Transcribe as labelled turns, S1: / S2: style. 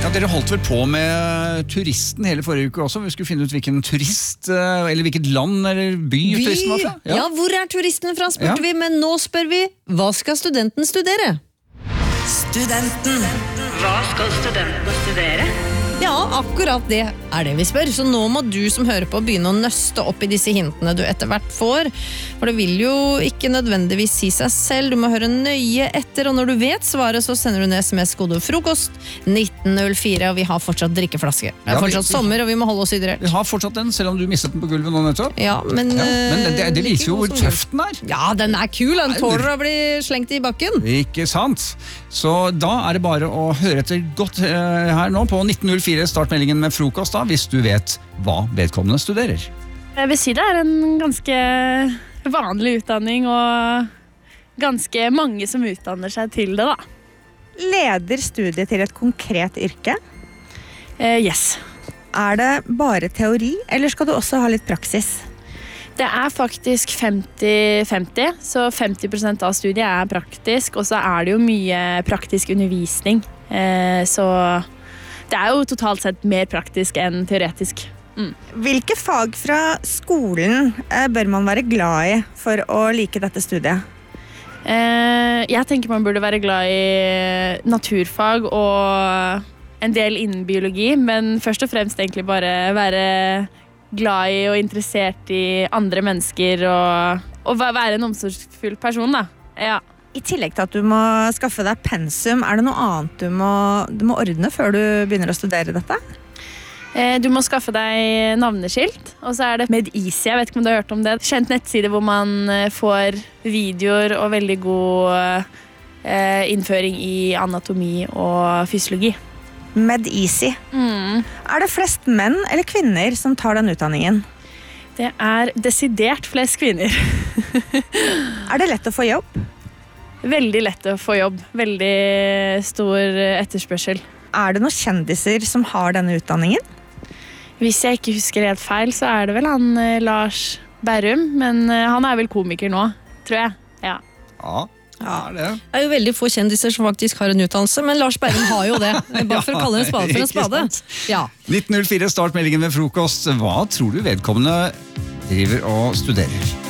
S1: Ja, dere holdt vel på med turisten hele forrige uke også. Vi skulle finne ut hvilken turist, eller hvilket land eller by turisten var fra.
S2: Ja, hvor er turisten fra, spurte vi, men nå spør vi, hva skal studenten studere?
S3: Studenten. Hva skal studenten studere?
S2: Ja, akkurat det er det vi spør. Så nå må du som hører på begynne å nøste opp i disse hintene du etter hvert får. For det vil jo ikke nødvendigvis si seg selv. Du må høre nøye etter, og når du vet svaret, så sender du en SMS-kode frokost 1904, og vi har fortsatt drikkeflaske. Det er fortsatt sommer, og vi må holde oss hydrert.
S1: Vi har fortsatt den, selv om du mistet den på gulvet nå nettopp.
S2: Ja, men
S1: det viser jo hvor tøff den er.
S2: Ja, den er kul. Den tåler å bli slengt i bakken.
S1: Ikke sant? Så da er det bare å høre etter godt her nå på 1904. Start meldingen med frokost da, hvis du vet hva vedkommende studerer.
S4: Jeg vil si det er en ganske vanlig utdanning, og ganske mange som utdanner seg til det da.
S5: Leder studiet til et konkret yrke?
S4: Yes.
S5: Er det bare teori, eller skal du også ha litt praksis?
S4: Det er faktisk 50-50, så 50% av studiet er praktisk, og så er det jo mye praktisk undervisning. Så det er jo totalt sett mer praktisk enn teoretisk.
S5: Hvilke fag fra skolen bør man være glad i for å like dette studiet?
S4: Jeg tenker man burde være glad i naturfag og en del innen biologi, men først og fremst egentlig bare være glad i og interessert i andre mennesker og være en omsorgsfull person da. Ja.
S5: I tillegg til at du må skaffe deg pensum, er det noe annet du må ordne før du begynner å studere dette?
S4: Du må skaffe deg navneskilt, og så er det Med-Easy, jeg vet ikke om du har hørt om det. Kjent nettside hvor man får videoer og veldig god innføring i anatomi og fysiologi.
S5: Med-Easy. Er det flest menn eller kvinner som tar den utdanningen?
S4: Det er desidert flest kvinner.
S5: Er det lett å få jobb?
S4: Veldig lett å få jobb. Veldig stor etterspørsel.
S5: Er det noen kjendiser som har denne utdanningen?
S4: Hvis jeg ikke husker helt feil, så er det vel han Lars Berrum, men han er vel komiker nå, tror jeg. Ja.
S1: Ja, det er det.
S2: Det er jo veldig få kjendiser som faktisk har en utdannelse, men Lars Berrum har jo det. Bare for å kalle en spade for en spade. Ja.
S1: 1904, start meldingen med frokost. Hva tror du vedkommende driver og studerer?